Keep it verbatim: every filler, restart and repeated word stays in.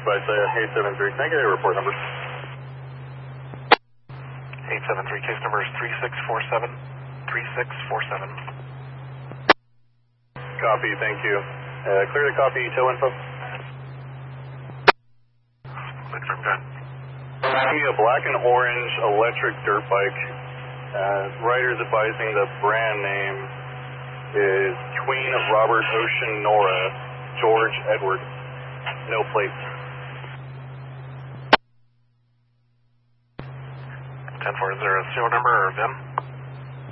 But uh, eight seven three, can I get a report number? eight seven three, case number is three six four seven, three six four seven. Copy, thank you. Uh, clear to copy, tow info. Clear from gun. Give me a black and orange electric dirt bike. Uh, riders advising the brand name is Queen Robert Ocean Nora, George Edward. No plates. ten four, is there a serial number or V I N?